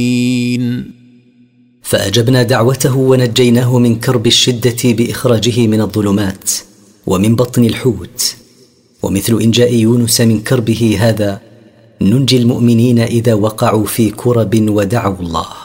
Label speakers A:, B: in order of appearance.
A: فأجبنا دعوته ونجيناه من كرب الشدة بإخراجه من الظلمات ومن بطن الحوت. ومثل إنجاء يونس من كربه هذا ننجي المؤمنين إذا وقعوا في كرب ودعوا الله.